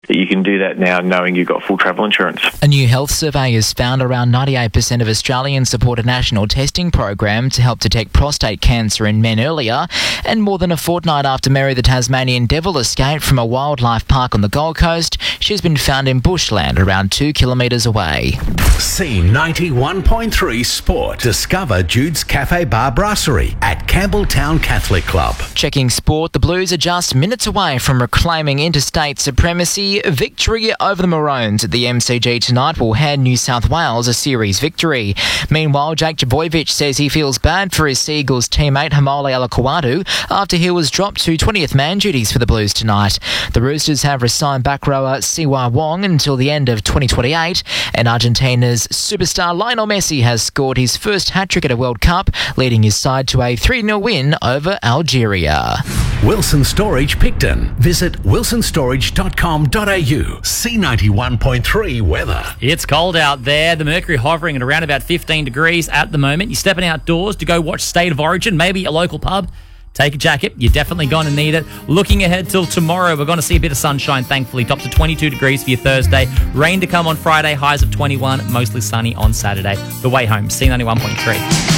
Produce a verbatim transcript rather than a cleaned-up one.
You can do that now knowing you've got full travel insurance. A new health survey has found around ninety-eight percent of Australians support a national testing program to help detect prostate cancer in men earlier. And more than a fortnight after Mary the Tasmanian Devil escaped from a wildlife park on the Gold Coast, she's been found in bushland around two kilometres away. C ninety-one point three Sport. Discover Jude's Cafe Bar Brasserie at Campbelltown Catholic Club. Checking sport, the Blues are just minutes away from reclaiming interstate supremacy. Victory over the Maroons at the M C G tonight will hand New South Wales a series victory. Meanwhile, Jake Trbojevic says he feels bad for his Seagulls teammate Haumole Alaquadu after he was dropped to twentieth man duties for the Blues tonight. The Roosters have resigned back rower Siwa Wong until the end of twenty twenty-eight, and Argentina's superstar Lionel Messi has scored his first hat-trick at a World Cup, leading his side to a three nil win over Algeria. Wilson Storage Picton. Visit wilson storage dot com dot a u. C ninety-one point three weather. It's cold out there. The mercury hovering at around about fifteen degrees at the moment. You're stepping outdoors to go watch State of Origin, maybe a local pub. Take a jacket. You're definitely going to need it. Looking ahead till tomorrow, we're going to see a bit of sunshine, thankfully. Top to twenty-two degrees for your Thursday. Rain to come on Friday, highs of twenty-one, mostly sunny on Saturday. The way home, C ninety-one point three.